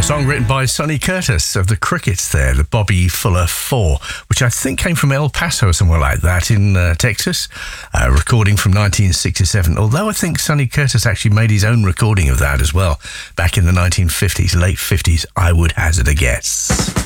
Song written by Sonny Curtis of the Crickets there, the Bobby Fuller 4, which I think came from El Paso or somewhere like that in Texas, recording from 1967, although I think Sonny Curtis actually made his own recording of that as well, back in the 1950s, late 50s, I would hazard a guess.